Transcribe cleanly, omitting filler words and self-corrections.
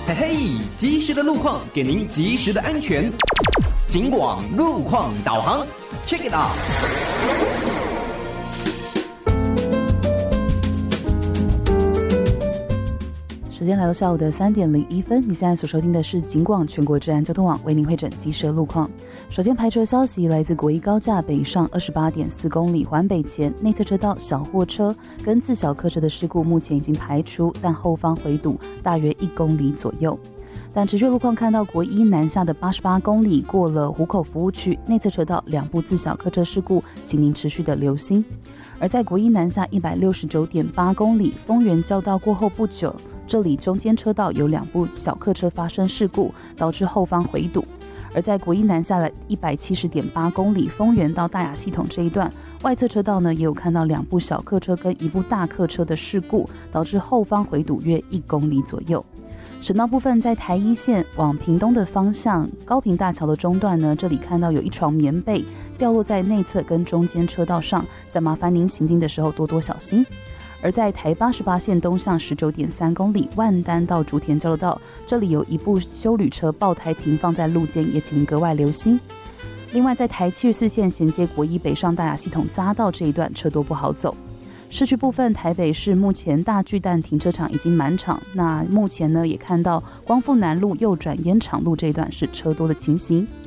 嘿嘿，及时的路况给您及时的安全。警广路况导航 ，Check it out。 时间来到下午的3点01分，你现在所收听的是警广全国治安交通网为您会诊及时的路况。首先排除的消息来自国一高架北上28.4公里环北前内侧车道小货车跟自小客车的事故目前已经排除，但后方回堵大约1公里左右。但持续路况看到国一南下的88公里过了湖口服务区内侧车道2部自小客车事故，请您持续的留心。而在国一南下169.8公里丰原交道过后不久，这里中间车道有2部小客车发生事故，导致后方回堵。而在国一南下的170.8公里丰原到大雅系统这一段，外侧车道呢也有看到2部小客车跟1部大客车的事故，导致后方回堵约1公里左右。省道部分，在台一线往屏东的方向，高屏大桥的中段呢，这里看到有一床棉被掉落在内侧跟中间车道上，再麻烦您行经的时候多多小心。而在台88线东向19.3公里万丹到竹田交流道，这里有1部休旅车爆胎停放在路肩，也请您格外留心。另外，在台74线衔接国一北上大雅系统匝道这一段车多不好走。市区部分，台北市目前大巨蛋停车场已经满场，那目前呢也看到光复南路右转烟厂路这一段是车多的情形。